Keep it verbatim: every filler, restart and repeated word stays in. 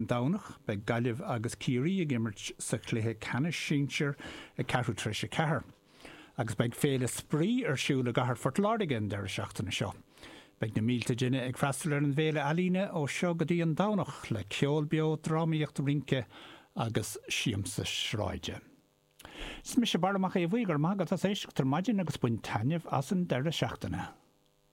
Downach be Galibh agus Kiri a gimmert sa chluthe Canis Shinshire a Carú Trisha Cahar. Agus beag féle sprí ar siúla gahar fortládigan der seachtainna seo. Beag na mílta dinne ag freistal ar an bhéle alíne ó seo go dtí an Downach le ceol beo drámaíocht rinke agus siamsa sráide. Is mis sé barlamach é bhuigar mágad as éisiach tar maidin agus buin taineh as an der seachtainna.